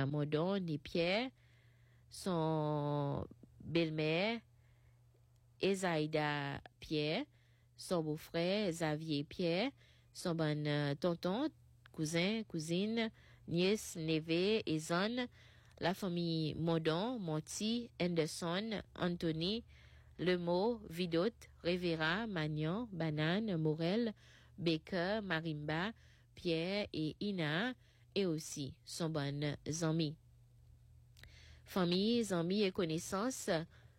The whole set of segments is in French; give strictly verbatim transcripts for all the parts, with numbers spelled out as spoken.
Modon et Pierre, son belle-mère, Esaïda Pierre, son beau-frère, Xavier Pierre, son bon euh, tonton, cousin, cousine, nièce, neveu et zone, la famille Modon, Monti, Anderson, Anthony, Lemo, Vidot, Rivera, Magnon, Banane, Morel, Baker, Marimba, Pierre et Ina, et aussi son bon amis. Famille, amis et connaissances,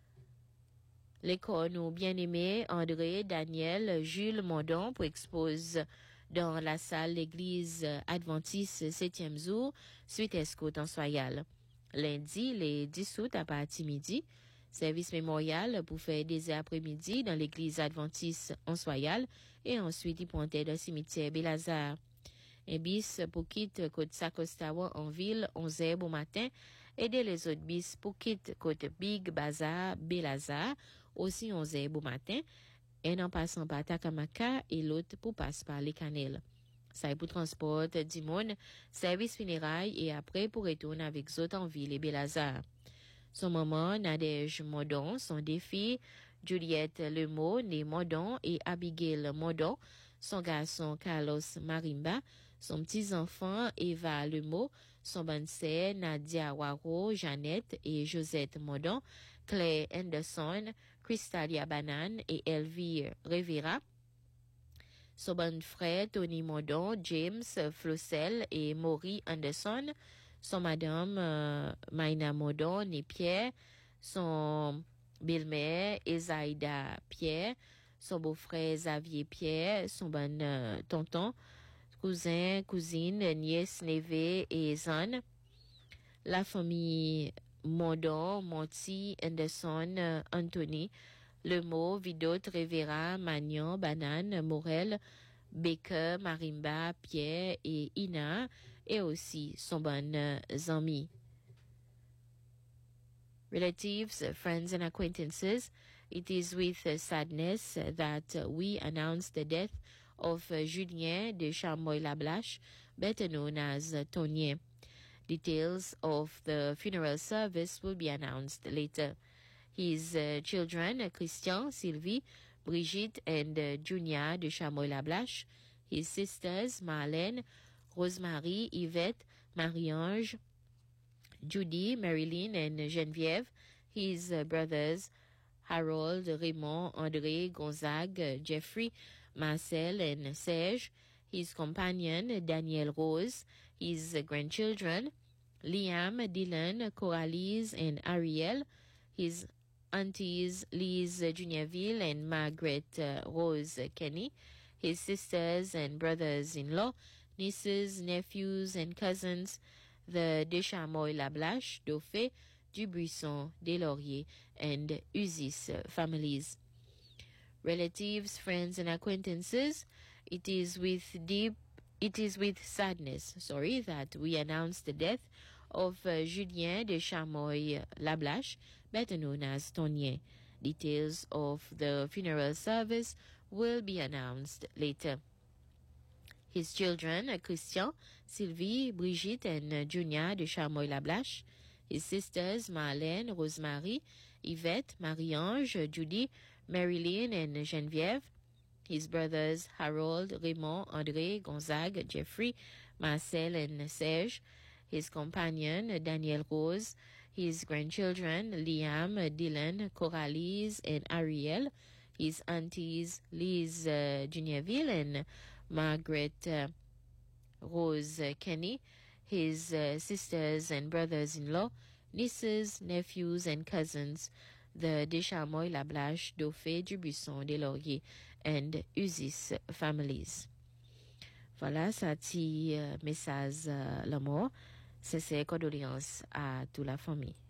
l'école nous bien-aimés André, Daniel, Jules Mondon pour expose dans la salle l'église adventiste septième jour, suite escoute en soyal. Lundi, les dix août à partir midi, service mémorial pour faire des après-midi dans l'église adventiste en soyal et ensuite il pointait dans le cimetière Belazar. Un bis pour quitte côte Sacostawa en ville, onze heures au matin, et les autres bis pour quitte côte Big Bazar, Belazar, aussi onze heures au matin, et en passant par Takamaka et l'autre pour passer par les Canelles. Ça est pour transport du monde, service funérailles et après pour retourner avec autres en ville et Belazar. Son maman, Nadège Modon, son défi, Juliette Lemo, née Modon, et Abigail Modon, son garçon Carlos Marimba, son petit-enfant Eva Lemo, son bonne-sœur Nadia Waro, Jeannette et Josette Modon, Claire Anderson, Crystalia Banane et Elvire Rivera, son bon frère Tony Modon, James Flossel et Maury Anderson, son madame euh, Maina Modon et Pierre, son belle-mère Esaïda Pierre, son beau-frère Xavier Pierre, son bon euh, tonton, cousin, cousine, nièce, neveu et zone, la famille Modon, Monti, Anderson, euh, Anthony, Lemo, Vidot, Rivera, Magnon, Banane, Morel, Baker, Marimba, Pierre et Ina, et aussi son bon euh, ami. Relatives, friends and acquaintances, it is with uh, sadness that uh, we announce the death of uh, Julien de Chamoy-Lablache, better known as uh, Tonien. Details of the funeral service will be announced later. His uh, children, uh, Christian, Sylvie, Brigitte, and uh, Junia de Chamoy-Lablache. His sisters, Marlène, Rosemary, Yvette, Marie-Ange, Judy, Marilyn, and Geneviève. His uh, brothers, Harold, Raymond, André, Gonzague, Jeffrey, Marcel, and Serge. His companion, Danielle Rose. His uh, grandchildren, Liam, Dylan, Coralise, and Ariel. His aunties, Lise Juniorville and Margaret uh, Rose Kenny. His sisters and brothers-in-law, nieces, nephews, and cousins, the Deschamoy-Lablache, Dauphin, Dubuisson, Deslauriers, and Uzis families. Relatives, friends, and acquaintances, it is with deep, it is with sadness, sorry, that we announce the death of uh, Julien de Chamoy-Lablache, better known as Tonien. Details of the funeral service will be announced later. His children, uh, Christian, Sylvie, Brigitte, and uh, Junia de Chamoy-Lablache. His sisters, Marlène, Rosemary, Yvette, Marie-Ange, Judy, Marilyn, and Geneviève. His brothers, Harold, Raymond, André, Gonzague, Jeffrey, Marcel, and Serge. His companion, Danielle Rose. His grandchildren, Liam, Dylan, Coralise, and Ariel. His aunties, Lise uh, Juniorville and Margaret uh, Rose Kenny. His uh, sisters and brothers-in-law, nieces, nephews, and cousins, the Deschamoy-Lablache, Dauphin, Dubuisson, Deslauriers, and Uzis families. Voilà, ça ti euh, message euh, la mort. C'est ses condoléances à toute la famille.